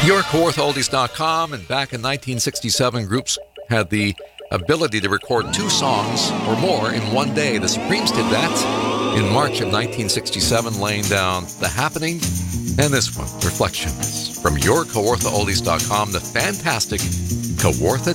Your KawarthaOldies.com, and back in 1967, groups had the ability to record 2 songs or more in one day. The Supremes did that in March of 1967, laying down The Happening and this one, Reflections, from your KawarthaOldies.com, the fantastic Kawartha